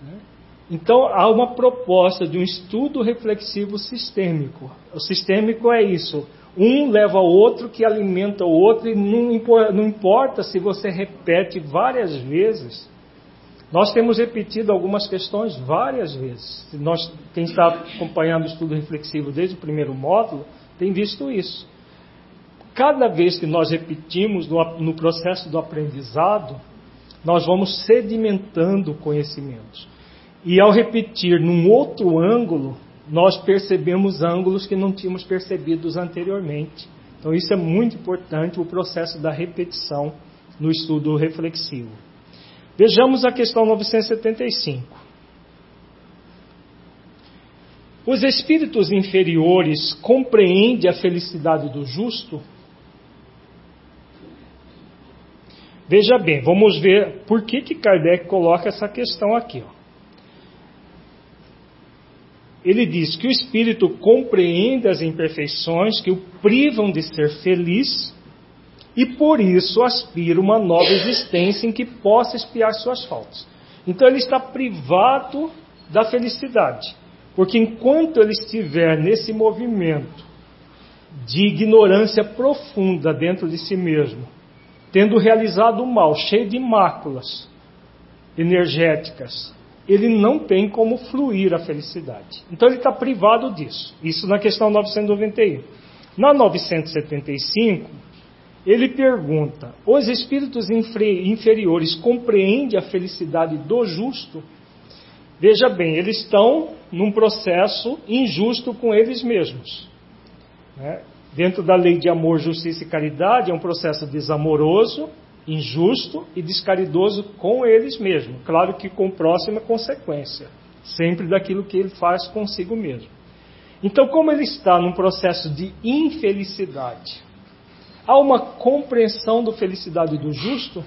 Então, há uma proposta de um estudo reflexivo sistêmico. O sistêmico é isso. Um leva ao outro, que alimenta o outro, e não importa se você repete várias vezes. Nós temos repetido algumas questões várias vezes. Quem está acompanhando o estudo reflexivo desde o primeiro módulo, tem visto isso. Cada vez que nós repetimos no processo do aprendizado, nós vamos sedimentando conhecimentos. E ao repetir num outro ângulo, nós percebemos ângulos que não tínhamos percebidos anteriormente. Então isso é muito importante, o processo da repetição no estudo reflexivo. Vejamos a questão 975. Os espíritos inferiores compreendem a felicidade do justo? Veja bem, vamos ver por que Kardec coloca essa questão aqui. Ele diz que o espírito compreende as imperfeições que o privam de ser feliz e por isso aspira uma nova existência em que possa expiar suas faltas. Então ele está privado da felicidade, porque enquanto ele estiver nesse movimento de ignorância profunda dentro de si mesmo, tendo realizado o mal, cheio de máculas energéticas, ele não tem como fluir a felicidade. Então ele está privado disso. Isso na questão 991. Na 975, ele pergunta: os espíritos inferiores compreendem a felicidade do justo? Veja bem, eles estão num processo injusto com eles mesmos. Dentro da lei de amor, justiça e caridade, é um processo desamoroso, injusto e descaridoso com eles mesmos. Claro que com próxima consequência, sempre daquilo que ele faz consigo mesmo. Então, como ele está num processo de infelicidade, há uma compreensão da felicidade do justo?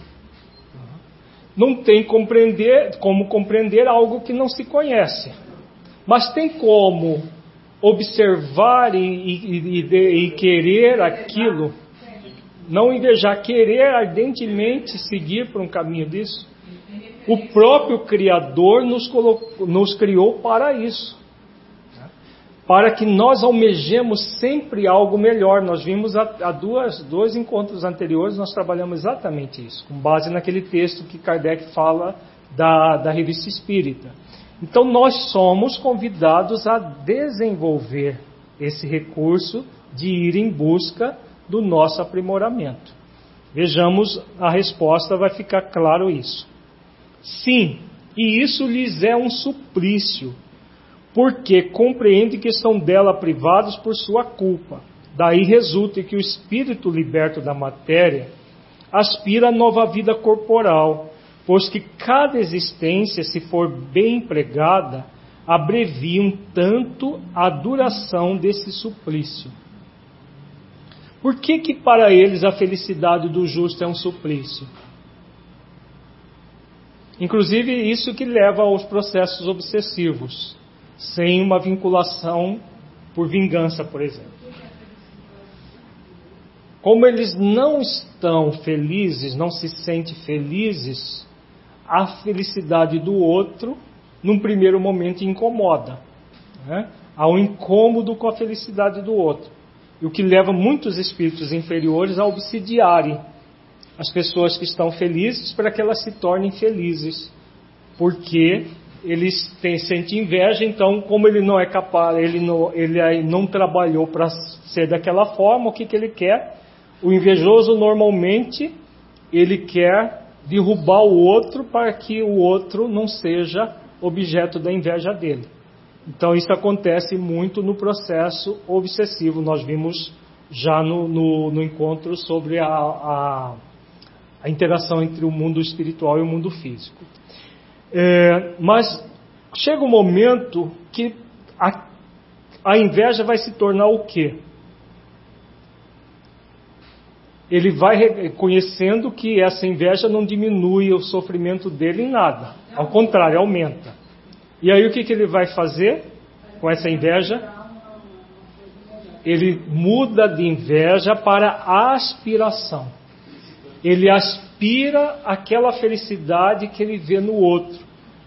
Não tem como compreender algo que não se conhece. Mas tem como observar e querer aquilo, não invejar, querer ardentemente seguir por um caminho disso. O próprio Criador nos criou para isso, para que nós almejemos sempre algo melhor. Nós vimos há dois encontros anteriores, nós trabalhamos exatamente isso, com base naquele texto que Kardec fala da Revista Espírita. Então nós somos convidados a desenvolver esse recurso de ir em busca do nosso aprimoramento. Vejamos a resposta, vai ficar claro isso. Sim, e isso lhes é um suplício, porque compreendem que estão dela privados por sua culpa. Daí resulta que o espírito liberto da matéria aspira a nova vida corporal, pois que cada existência, se for bem empregada, abrevia um tanto a duração desse suplício. Por que para eles a felicidade do justo é um suplício? Inclusive isso que leva aos processos obsessivos, sem uma vinculação por vingança, por exemplo. Como eles não estão felizes, não se sentem felizes, a felicidade do outro, num primeiro momento, incomoda. Há um incômodo com a felicidade do outro. E o que leva muitos espíritos inferiores a obsidiarem as pessoas que estão felizes para que elas se tornem felizes. Porque eles sentem inveja, então, como ele não é capaz, ele não trabalhou para ser daquela forma, o que ele quer? O invejoso, normalmente, ele quer derrubar o outro para que o outro não seja objeto da inveja dele. Então isso acontece muito no processo obsessivo. Nós vimos já no encontro sobre a interação entre o mundo espiritual e o mundo físico. Mas chega um momento que a inveja vai se tornar o quê? Ele vai reconhecendo que essa inveja não diminui o sofrimento dele em nada. Ao contrário, aumenta. E aí o que ele vai fazer com essa inveja? Ele muda de inveja para aspiração. Ele aspira aquela felicidade que ele vê no outro.